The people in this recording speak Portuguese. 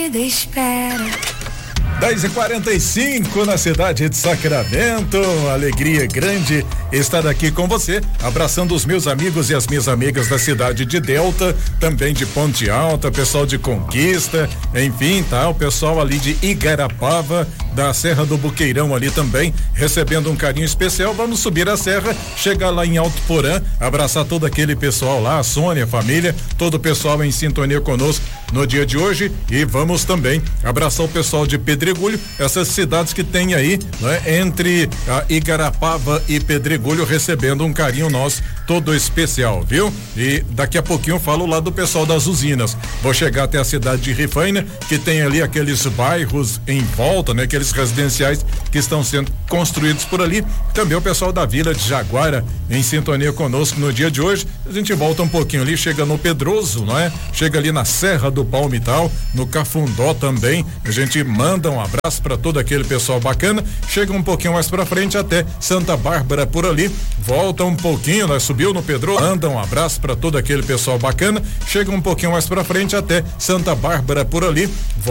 Espera. 10h45 na cidade de Sacramento, alegria grande estar aqui com você, abraçando os meus amigos e as minhas amigas da cidade de Delta, também de Ponte Alta, pessoal de Conquista, enfim, tá, o pessoal ali de Igarapava, da Serra do Buqueirão ali também, recebendo um carinho especial. Vamos subir a serra, chegar lá em Alto Porã, abraçar todo aquele pessoal lá, a Sônia, a família, todo o pessoal em sintonia conosco no dia de hoje, e vamos também abraçar o pessoal de Pedregulho, essas cidades que tem aí, né, entre a Igarapava e Pedregulho, recebendo um carinho nosso todo especial, viu? E daqui a pouquinho eu falo lá do pessoal das usinas. Vou chegar até a cidade de Rifaina, que tem ali aqueles bairros em volta, né? Aqueles residenciais que estão sendo construídos por ali. Também o pessoal da Vila de Jaguara em sintonia conosco no dia de hoje. A gente volta um pouquinho ali, chega no Pedroso, não é? Chega ali na Serra do Palmital, no Cafundó também. A gente manda um abraço para todo aquele pessoal bacana. Chega um pouquinho mais para frente até Santa Bárbara por ali. Volta um pouquinho, nós subiu no Pedroso. Manda um abraço para todo aquele pessoal bacana. Chega um pouquinho mais para frente até Santa Bárbara por ali.